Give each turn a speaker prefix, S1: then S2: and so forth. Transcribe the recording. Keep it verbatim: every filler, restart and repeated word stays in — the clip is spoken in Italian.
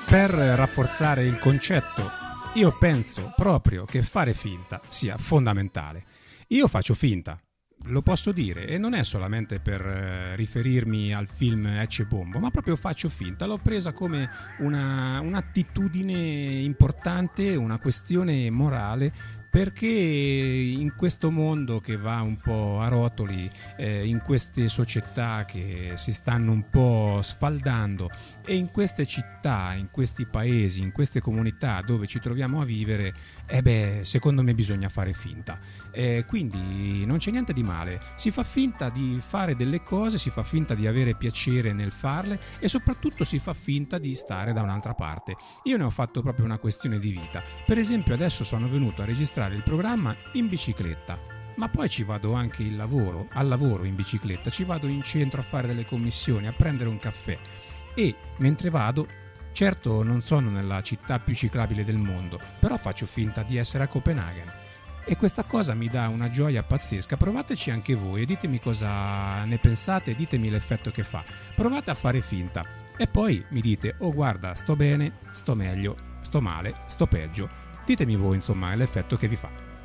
S1: Per rafforzare il concetto, io penso proprio che fare finta sia fondamentale. Io faccio finta, lo posso dire, e non è solamente per eh, riferirmi al film Ecce Bombo, ma proprio faccio finta. L'ho presa come una, un'attitudine importante, una questione morale, perché in questo mondo che va un po' a rotoli, eh, in queste società che si stanno un po' sfaldando e in queste città, in questi paesi, in queste comunità dove ci troviamo a vivere, eh beh, secondo me bisogna fare finta. Eh, quindi non c'è niente di male, si fa finta di fare delle cose, si fa finta di avere piacere nel farle e soprattutto si fa finta di stare da un'altra parte. Io ne ho fatto proprio una questione di vita. Per esempio adesso sono venuto a registrare il programma in bicicletta, ma poi ci vado anche il lavoro, al lavoro in bicicletta, ci vado in centro a fare delle commissioni, a prendere un caffè e mentre vado, certo non sono nella città più ciclabile del mondo, però faccio finta di essere a Copenaghen e questa cosa mi dà una gioia pazzesca. Provateci anche voi e ditemi cosa ne pensate, ditemi l'effetto che fa. Provate a fare finta e poi mi dite: oh guarda, sto bene, sto meglio, sto male, sto peggio. Ditemi voi insomma l'effetto che vi fa.